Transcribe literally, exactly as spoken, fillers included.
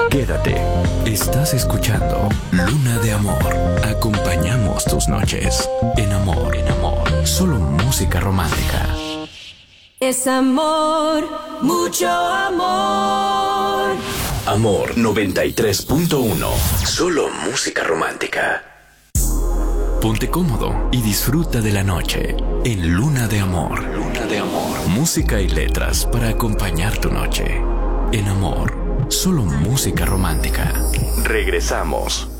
Quédate. Estás escuchando Luna de Amor. Acompañamos tus noches. En amor, en amor. Solo música romántica. Es amor, mucho amor. Amor noventa y tres punto uno. Solo música romántica. Ponte cómodo y disfruta de la noche en Luna de Amor. Luna de Amor. Música y letras para acompañar tu noche. En amor, solo música romántica. Regresamos.